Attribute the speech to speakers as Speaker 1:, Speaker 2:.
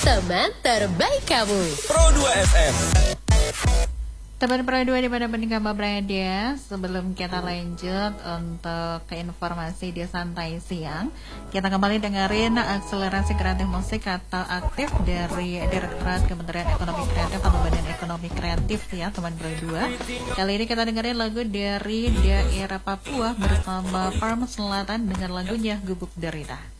Speaker 1: teman terbaik kamu.
Speaker 2: Pro 2 FM.
Speaker 3: Teman Pro 2 dimanapun kamu berada, sebelum kita lanjut untuk ke informasi di Santai Siang, kita kembali dengerin akselerasi kreatif musik atau aktif dari Direktorat Kementerian Ekonomi Kreatif atau Badan Ekonomi Kreatif ya teman Pro 2. Kali ini kita dengerin lagu dari daerah Papua bersama Farm Selatan dengan lagunya Gubuk Derita.